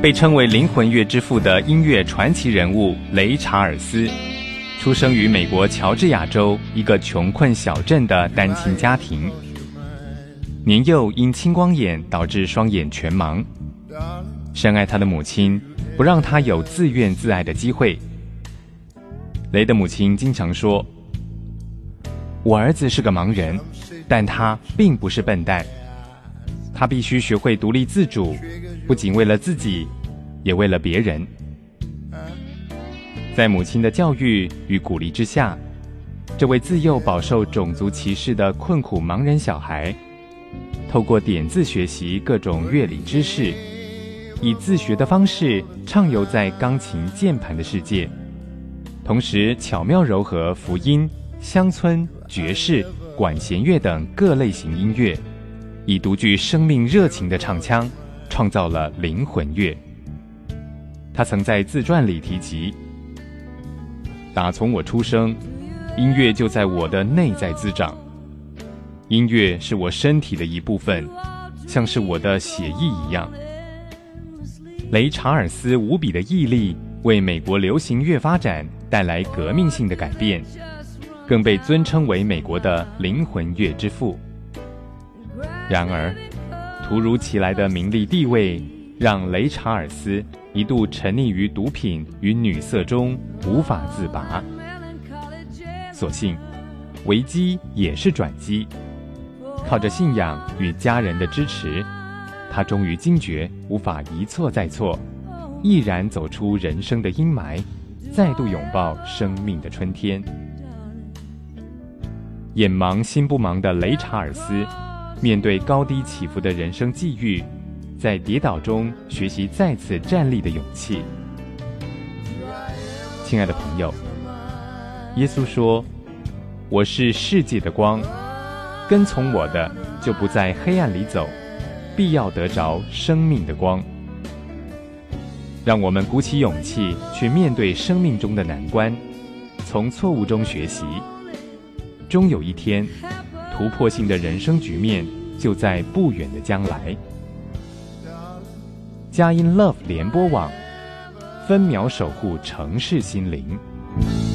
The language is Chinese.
被称为灵魂乐之父的音乐传奇人物雷查尔斯，出生于美国乔治亚州一个穷困小镇的单亲家庭。年幼因青光眼导致双眼全盲，深爱他的母亲不让他有自怨自艾的机会。雷的母亲经常说，我儿子是个盲人，但他并不是笨蛋，他必须学会独立自主，不仅为了自己，也为了别人。在母亲的教育与鼓励之下，这位自幼饱受种族歧视的困苦盲人小孩，透过点字学习各种乐理知识，以自学的方式畅游在钢琴键盘的世界，同时巧妙糅合福音、乡村、爵士、管弦乐等各类型音乐，以独具生命热情的唱腔创造了灵魂乐。他曾在自传里提及，打从我出生，音乐就在我的内在滋长，音乐是我身体的一部分，像是我的血液一样。雷查尔斯无比的毅力为美国流行乐发展带来革命性的改变，更被尊称为美国的灵魂乐之父。然而，突如其来的名利地位让雷查尔斯一度沉溺于毒品与女色中无法自拔。所幸，危机也是转机，靠着信仰与家人的支持，他终于惊觉无法一错再错，毅然走出人生的阴霾，再度拥抱生命的春天。眼盲心不盲的雷查尔斯，面对高低起伏的人生际遇，在跌倒中学习再次站立的勇气。亲爱的朋友，耶稣说，我是世界的光，跟从我的就不在黑暗里走，必要得着生命的光。让我们鼓起勇气去面对生命中的难关，从错误中学习，终有一天，突破性的人生局面就在不远的将来。佳音 Love 联播网，分秒守护城市心灵。